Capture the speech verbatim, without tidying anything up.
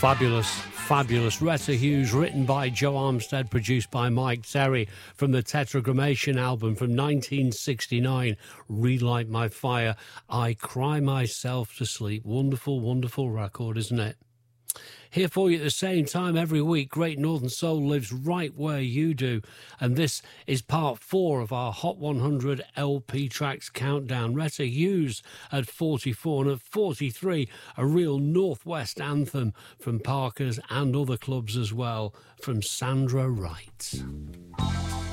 Fabulous, fabulous. Retta Hughes, written by Joe Armstead, produced by Mike Terry, from the Tetragrammation album from nineteen sixty-nine, Relight My Fire, I Cry Myself to Sleep. Wonderful, wonderful record, isn't it? Here for you at the same time every week. Great Northern Soul lives right where you do. And this is part four of our Hot one hundred L P Tracks countdown. Retta Hughes at forty-four, and at forty-three, a real Northwest anthem from Parker's and other clubs as well, from Sandra Wright.